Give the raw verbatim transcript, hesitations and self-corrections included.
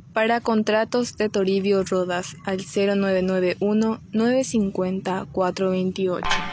Para contratos de Toribio Rodas al cero nueve nueve uno, nueve cinco cero, cuatro dos ocho.